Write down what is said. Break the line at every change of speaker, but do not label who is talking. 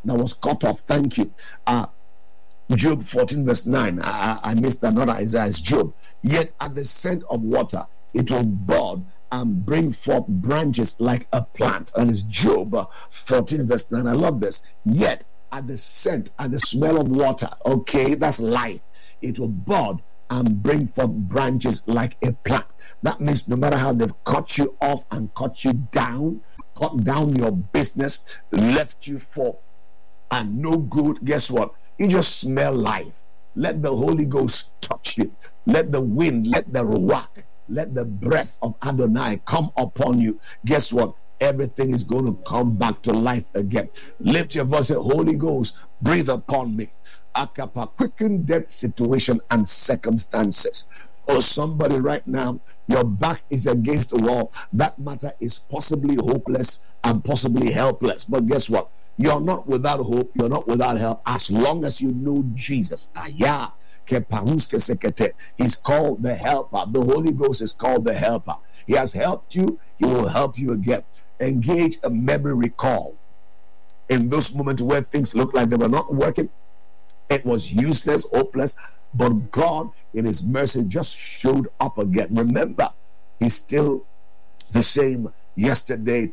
that was cut off. Thank you. Job 14 verse 9. I missed that, not Isaiah, it's Job. Yet at the scent of water it will bud and bring forth branches like a plant. And it's Job 14 verse 9. I love this. Yet at the scent and the smell of water, okay, that's life, it will bud and bring forth branches like a plant. That means no matter how they've cut you off and cut you down, cut down your business, left you for and no good, guess what? You just smell life. Let the Holy Ghost touch you. Let the wind, let the ruach, let the breath of Adonai come upon you. Guess what? Everything is going to come back to life again. Lift your voice and say, Holy Ghost, breathe upon me. Akapa, quicken that situation and circumstances. Or somebody right now, your back is against the wall. That matter is possibly hopeless and possibly helpless. But guess what? You're not without hope. You're not without help as long as you know Jesus. He's called the helper. The Holy Ghost is called the helper. He has helped you. He will help you again. Engage a memory recall. In those moments where things look like they were not working, it was useless, hopeless, but God in his mercy just showed up again. Remember, he's still the same yesterday,